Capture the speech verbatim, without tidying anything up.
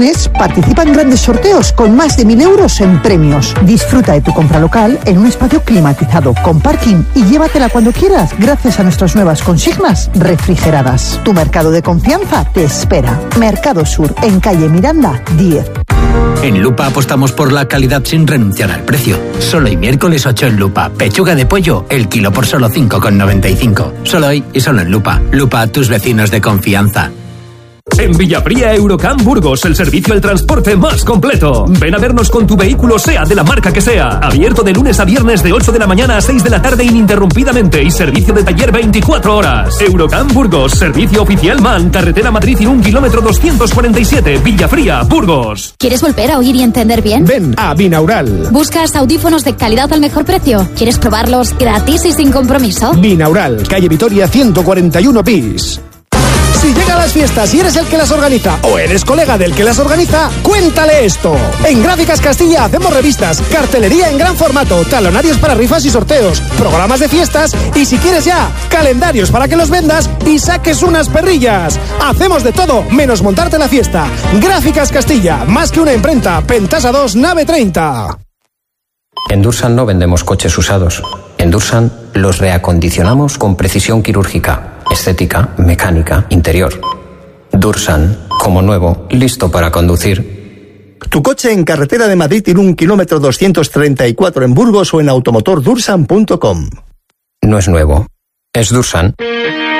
Participa en grandes sorteos con más de mil euros en premios. Disfruta de tu compra local en un espacio climatizado, con parking, y llévatela cuando quieras gracias a nuestras nuevas consignas refrigeradas. Tu mercado de confianza te espera. Mercado Sur, en calle Miranda diez. En Lupa apostamos por la calidad sin renunciar al precio. Solo hoy miércoles ocho en Lupa. Pechuga de pollo, el kilo por solo cinco con noventa y cinco. Solo hoy y solo en Lupa. Lupa, tus vecinos de confianza. En Villafría Eurocam Burgos, el servicio al transporte más completo. Ven a vernos con tu vehículo, sea de la marca que sea. Abierto de lunes a viernes de ocho de la mañana a seis de la tarde ininterrumpidamente, y servicio de taller veinticuatro horas. Eurocam Burgos, servicio oficial MAN, carretera Madrid y un kilómetro doscientos cuarenta y siete, Villafría, Burgos. ¿Quieres volver a oír y entender bien? Ven a Binaural. ¿Buscas audífonos de calidad al mejor precio? ¿Quieres probarlos gratis y sin compromiso? Binaural, calle Vitoria ciento cuarenta y uno bis. Si llegan las fiestas y eres el que las organiza o eres colega del que las organiza, cuéntale esto. En Gráficas Castilla hacemos revistas, cartelería en gran formato, talonarios para rifas y sorteos, programas de fiestas y, si quieres ya, calendarios para que los vendas y saques unas perrillas. Hacemos de todo menos montarte la fiesta. Gráficas Castilla, más que una imprenta. Pentasa dos, nave treinta. En Dursan no vendemos coches usados. En Dursan los reacondicionamos con precisión quirúrgica. Estética, mecánica, interior. Dursan, como nuevo, listo para conducir. Tu coche en carretera de Madrid en un kilómetro doscientos treinta y cuatro en Burgos o en automotor dursan punto com. No es nuevo, es Dursan.